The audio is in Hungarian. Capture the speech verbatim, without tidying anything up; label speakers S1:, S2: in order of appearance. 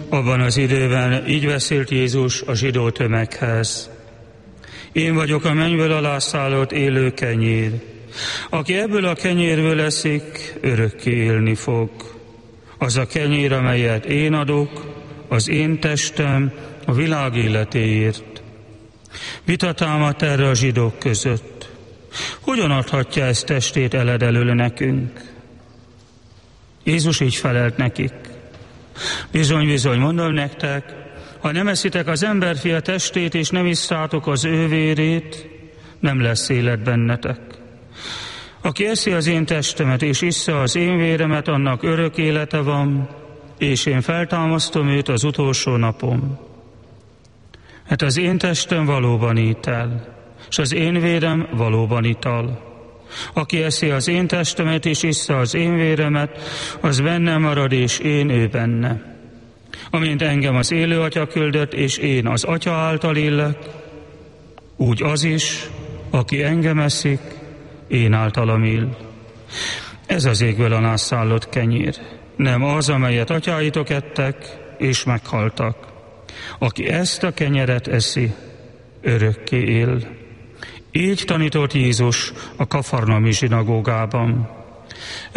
S1: Abban az időben így beszélt Jézus a zsidó tömeghez. Én vagyok a mennyből alászállott élő kenyér. Aki ebből a kenyérből eszik, örökké élni fog. Az a kenyér, amelyet én adok, az én testem a világ életéért. Vita támadt erre a zsidók között. Hogyan adhatja ezt testét eled elől nekünk? Jézus így felelt nekik. Bizony, bizony, mondom nektek, ha nem eszitek az emberfia testét, és nem isszátok az ő vérét, nem lesz élet bennetek. Aki eszi az én testemet, és issza az én véremet, annak örök élete van, és én feltámasztom őt az utolsó napon. Hát az én testem valóban étel, és az én vérem valóban ital. Aki eszi az én testemet, és issza az én véremet, az bennem marad, és én ő benne. Amint engem az élő Atya küldött, és én az Atya által élek, úgy az is, aki engem eszik, én általam él. Ez az égből a nászállott kenyér, nem az, amelyet atyáitok ettek, és meghaltak. Aki ezt a kenyeret eszi, örökké él. Így tanított Jézus a kafarnaumi zsinagógában.